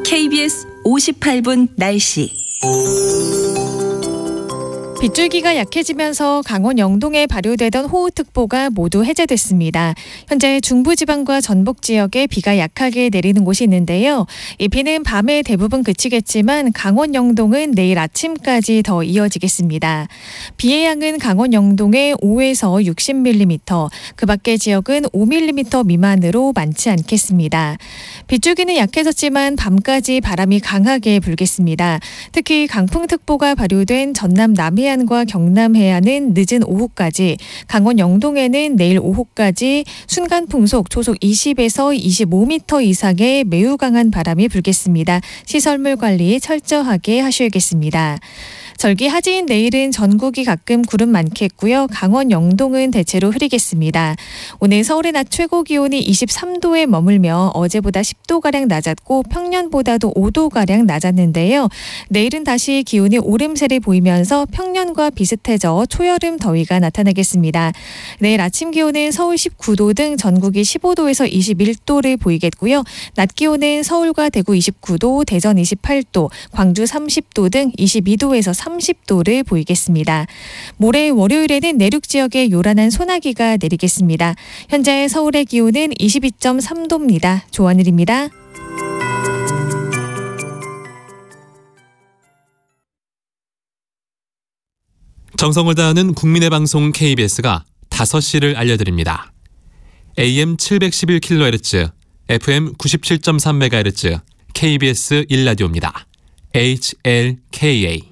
KBS 58분 날씨. 빗줄기가 약해지면서 강원 영동에 발효되던 호우특보가 모두 해제됐습니다. 현재 중부지방과 전북 지역에 비가 약하게 내리는 곳이 있는데요. 이 비는 밤에 대부분 그치겠지만 강원 영동은 내일 아침까지 더 이어지겠습니다. 비의 양은 강원 영동에 5에서 60mm, 그 밖의 지역은 5mm 미만으로 많지 않겠습니다. 빗줄기는 약해졌지만 밤까지 바람이 강하게 불겠습니다. 특히 강풍특보가 발효된 전남 남해안과 경남 해안은 늦은 오후까지, 강원 영동에는 내일 오후까지 순간풍속 초속 20에서 25m 이상의 매우 강한 바람이 불겠습니다. 시설물 관리 철저하게 하셔야겠습니다. 절기 하지인 내일은 전국이 가끔 구름 많겠고요. 강원 영동은 대체로 흐리겠습니다. 오늘 서울의 낮 최고 기온이 23도에 머물며 어제보다 10도가량 낮았고 평년보다도 5도가량 낮았는데요. 내일은 다시 기온이 오름세를 보이면서 평년과 비슷해져 초여름 더위가 나타나겠습니다. 내일 아침 기온은 서울 19도 등 전국이 15도에서 21도를 보이겠고요. 낮 기온은 서울과 대구 29도, 대전 28도, 광주 30도 등 22도에서 30도를 보이겠습니다. 모레 월요일에는 내륙 지역에 요란한 소나기가 내리겠습니다. 현재 서울의 기온은 22.3도입니다. 조하늘입니다. 정성을 다하는 국민의 방송 KBS가 5시를 알려드립니다. AM 711kHz, FM 97.3MHz, KBS 1라디오입니다. HLKA.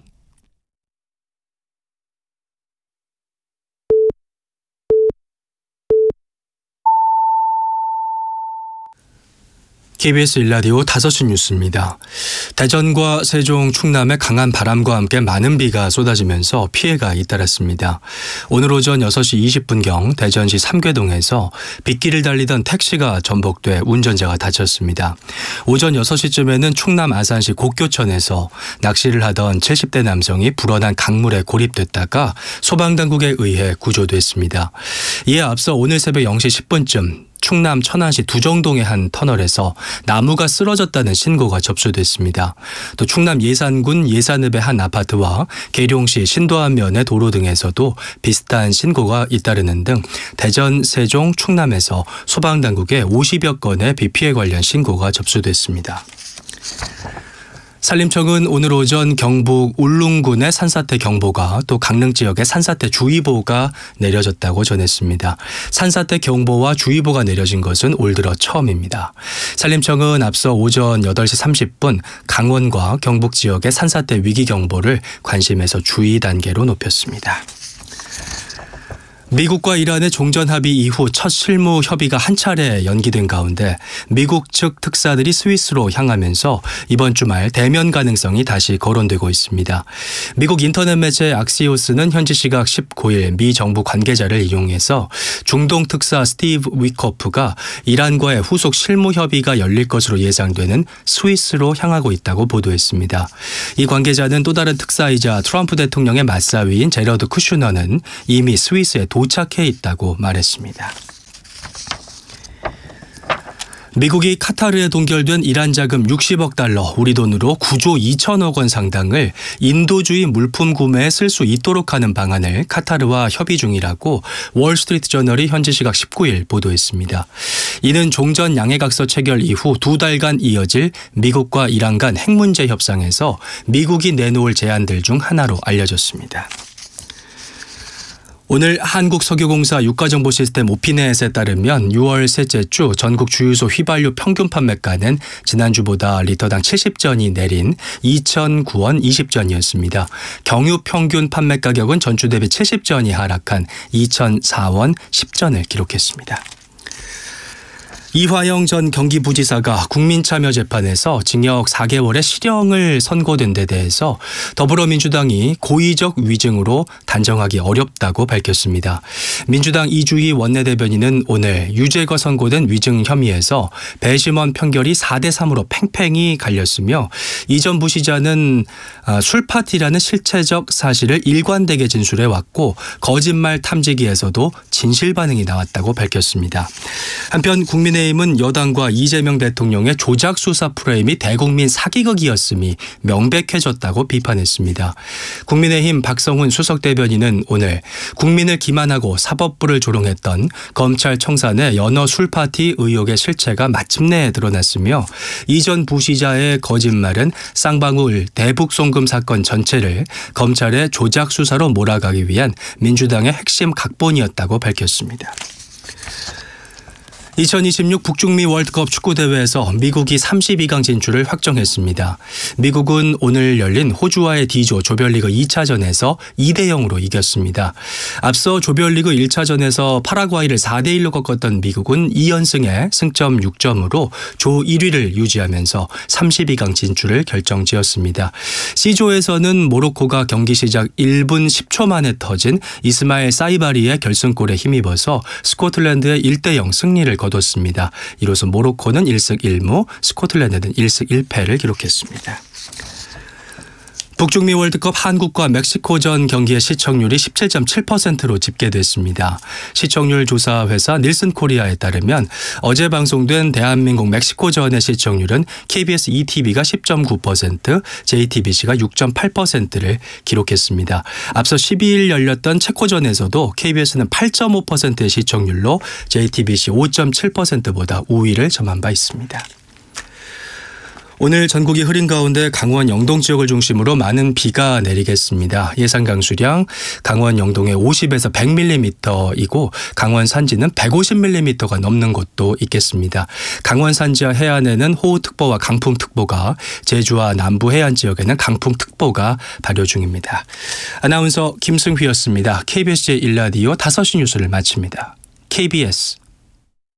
KBS 1라디오 5시 뉴스입니다. 대전과 세종, 충남에 강한 바람과 함께 많은 비가 쏟아지면서 피해가 잇따랐습니다. 오늘 오전 6시 20분경 대전시 삼괴동에서 빗길을 달리던 택시가 전복돼 운전자가 다쳤습니다. 오전 6시쯤에는 충남 아산시 곡교천에서 낚시를 하던 70대 남성이 불어난 강물에 고립됐다가 소방당국에 의해 구조됐습니다. 이에 앞서 오늘 새벽 0시 10분쯤 충남 천안시 두정동의 한 터널에서 나무가 쓰러졌다는 신고가 접수됐습니다. 또 충남 예산군 예산읍의 한 아파트와 계룡시 신도안면의 도로 등에서도 비슷한 신고가 잇따르는 등 대전, 세종, 충남에서 소방당국에 50여 건의 비 피해 관련 신고가 접수됐습니다. 산림청은 오늘 오전 경북 울릉군의 산사태 경보가 또 강릉 지역에 산사태 주의보가 내려졌다고 전했습니다. 산사태 경보와 주의보가 내려진 것은 올 들어 처음입니다. 산림청은 앞서 오전 8시 30분 강원과 경북 지역의 산사태 위기 경보를 관심에서 주의 단계로 높였습니다. 미국과 이란의 종전 합의 이후 첫 실무 협의가 한 차례 연기된 가운데 미국 측 특사들이 스위스로 향하면서 이번 주말 대면 가능성이 다시 거론되고 있습니다. 미국 인터넷 매체 악시오스는 현지 시각 19일 미 정부 관계자를 이용해서 중동 특사 스티브 위커프가 이란과의 후속 실무 협의가 열릴 것으로 예상되는 스위스로 향하고 있다고 보도했습니다. 이 관계자는 또 다른 특사이자 트럼프 대통령의 맞사위인 제러드 쿠슈너는 이미 스위스에 도착해 있다고 말했습니다. 미국이 카타르에 동결된 이란 자금 60억 달러, 우리 돈으로 9조 2천억 원 상당을 인도주의 물품 구매에 쓸 수 있도록 하는 방안을 카타르와 협의 중이라고 월스트리트 저널이 현지 시각 19일 보도했습니다. 이는 종전 양해각서 체결 이후 2달간 이어질 미국과 이란 간 핵 문제 협상에서 미국이 내놓을 제안들 중 하나로 알려졌습니다. 오늘 한국석유공사 유가정보시스템 오피넷에 따르면 6월 셋째 주 전국 주유소 휘발유 평균 판매가는 지난주보다 리터당 70전이 내린 2,009원 20전이었습니다. 경유 평균 판매 가격은 전주 대비 70전이 하락한 2,004원 10전을 기록했습니다. 이화영 전 경기부지사가 국민참여재판에서 징역 4개월의 실형을 선고된 데 대해서 더불어민주당이 고의적 위증으로 단정하기 어렵다고 밝혔습니다. 민주당 이주희 원내대변인은 오늘 유죄가 선고된 위증 혐의에서 배심원 판결이 4대3으로 팽팽히 갈렸으며 이 전 부시자는 술파티라는 실체적 사실을 일관되게 진술해왔고 거짓말 탐지기에서도 진실 반응이 나왔다고 밝혔습니다. 한편 국민의힘 국민의힘은 여당과 이재명 대통령의 조작 수사 프레임이 대국민 사기극이었음이 명백해졌다고 비판했습니다. 국민의힘 박성훈 수석 대변인은 오늘 국민을 기만하고 사법부를 조롱했던 검찰 청산의 연어 술파티 의혹의 실체가 마침내 드러났으며 이전 부시자의 거짓말은 쌍방울 대북송금 사건 전체를 검찰의 조작 수사로 몰아가기 위한 민주당의 핵심 각본이었다고 밝혔습니다. 2026 북중미 월드컵 축구대회에서 미국이 32강 진출을 확정했습니다. 미국은 오늘 열린 호주와의 D조 조별리그 2차전에서 2대0으로 이겼습니다. 앞서 조별리그 1차전에서 파라과이를 4대1로 꺾었던 미국은 2연승에 승점 6점으로 조 1위를 유지하면서 32강 진출을 결정지었습니다. C조에서는 모로코가 경기 시작 1분 10초 만에 터진 이스마엘 사이바리의 결승골에 힘입어서 스코틀랜드의 1대0 승리를 거뒀습니다. 이로써 모로코는 1승 1무, 스코틀랜드는 1승 1패를 기록했습니다. 북중미 월드컵 한국과 멕시코전 경기의 시청률이 17.7%로 집계됐습니다. 시청률 조사 회사 닐슨 코리아에 따르면 어제 방송된 대한민국 멕시코전의 시청률은 KBS ETV가 10.9%, JTBC가 6.8%를 기록했습니다. 앞서 12일 열렸던 체코전에서도 KBS는 8.5%의 시청률로 JTBC 5.7%보다 우위를 점한 바 있습니다. 오늘 전국이 흐린 가운데 강원 영동 지역을 중심으로 많은 비가 내리겠습니다. 예상 강수량 강원 영동에 50에서 100mm이고 강원 산지는 150mm가 넘는 곳도 있겠습니다. 강원 산지와 해안에는 호우특보와 강풍특보가, 제주와 남부 해안 지역에는 강풍특보가 발효 중입니다. 아나운서 김승휘였습니다. KBS 제1라디오 5시 뉴스를 마칩니다. KBS